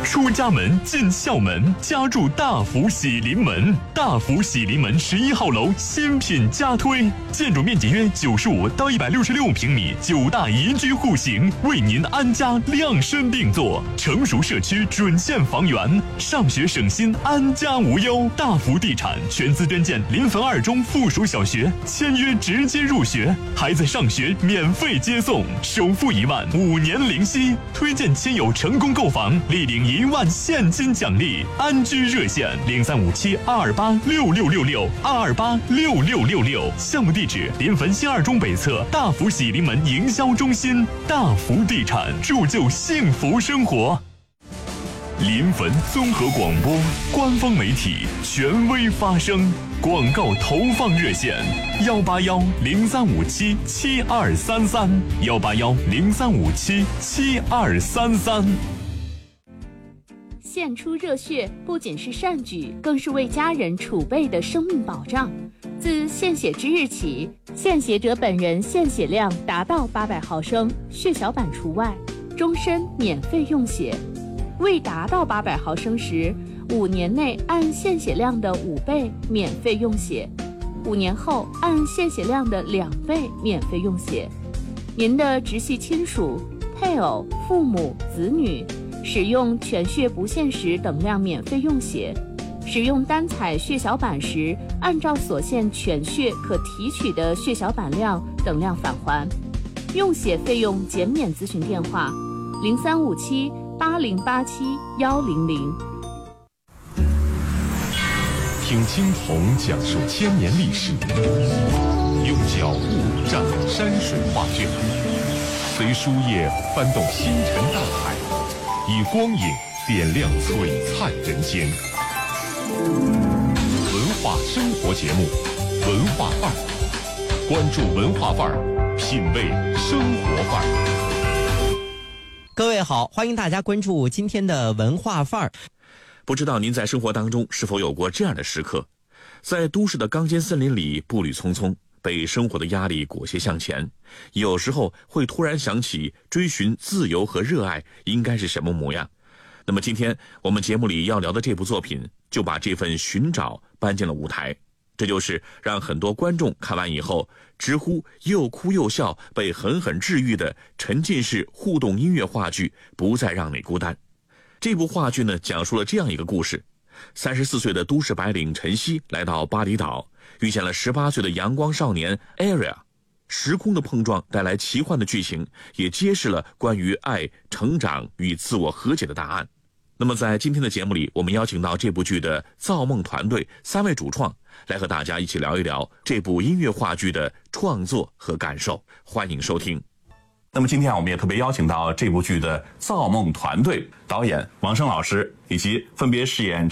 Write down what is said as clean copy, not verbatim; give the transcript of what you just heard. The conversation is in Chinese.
出家门进校门，家住大福喜临门。大福喜临门11号楼新品加推，建筑面积约95到166平米，9大宜居户型，为您安家量身定做。成熟社区准线房源，上学省心，安家无忧。大福地产全资捐建临汾2中附属小学，签约直接入学，孩子上学免费接送，首付1万，5年零息。推荐亲友成功购房，立领1万现金奖励。安居热线0357-228-6666，228-6666。项目地址：临汾新2中北侧大福喜临门营销中心。大福地产，铸就幸福生活。临汾综合广播官方媒体，权威发声。广告投放热线：181-0357-7233，181-0357-7233。 献出热血不仅是善举，更是为家人储备的生命保障。自献血之日起，献血者本人献血量达到800毫升，血小板除外，终身免费用血。未达到800毫升时，5年内按献血量的5倍免费用血，5年后按献血量的2倍免费用血。您的直系亲属、配偶、父母、子女使用全血不限时等量免费用血，使用单采血小板时，按照所献全血可提取的血小板量等量返还。用血费用减免咨询电话：0357-8087-100。 听青铜讲述1000年历史，用脚步展览山水画卷，随书页翻动星辰大海，以光影点亮璀璨人间。文化生活节目，文化范儿，关注文化范儿，品味生活范儿。 各位好，欢迎大家关注今天的文化范儿。 不知道您在生活当中是否有过这样的时刻，在都市的钢筋森林里步履匆匆，被生活的压力裹挟向前，有时候会突然想起追寻自由和热爱应该是什么模样。那么今天我们节目里要聊的这部作品，就把这份寻找搬进了舞台，这就是让很多观众看完以后直呼又哭又笑，被狠狠治愈的沉浸式互动音乐话剧《不再让你孤单》。这部话剧呢，讲述了这样一个故事：34岁的都市白领晨曦来到巴厘岛，遇见了18岁的阳光少年 Aria， 时空的碰撞带来奇幻的剧情，也揭示了关于爱、成长与自我和解的答案。那么在今天的节目里，我们邀请到这部剧的造梦团队3位主创，来和大家一起聊一聊这部音乐话剧的创作和感受。欢迎收听。 那么今天我们也特别邀请到这部剧的造梦团队导演王声老师，以及分别饰演